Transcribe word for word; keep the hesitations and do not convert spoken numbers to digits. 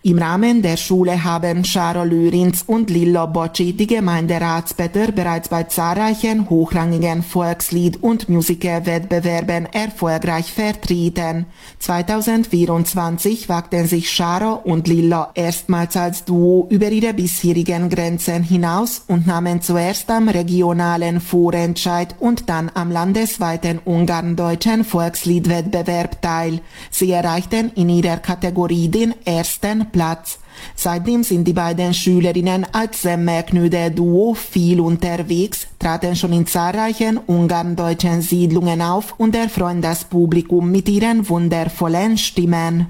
Im Rahmen der Schule haben Charo Lürins und Lillo Bocci die Gemeinderatsblätter bereits bei zahlreichen hochrangigen Volkslied- und Musikerwettbewerben erfolgreich vertreten. zweitausendvierundzwanzig wagten sich Charo und Lillo erstmals als Duo über ihre bisherigen Grenzen hinaus und nahmen zuerst am regionalen Vorentscheid und dann am landesweiten ungarndeutschen Volksliedwettbewerb teil. Sie erreichten in ihrer Kategorie den ersten Platz. Seitdem sind die beiden Schülerinnen als Semmelknödel-Duo viel unterwegs, traten schon in zahlreichen ungarndeutschen Siedlungen auf und erfreuen das Publikum mit ihren wundervollen Stimmen.